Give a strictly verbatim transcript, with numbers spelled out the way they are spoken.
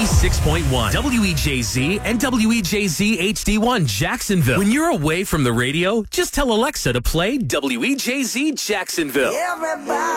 ninety-six point one W E J Z and W E J Z H D one Jacksonville. When you're away from the radio, just tell Alexa to play W E J Z Jacksonville. Everybody.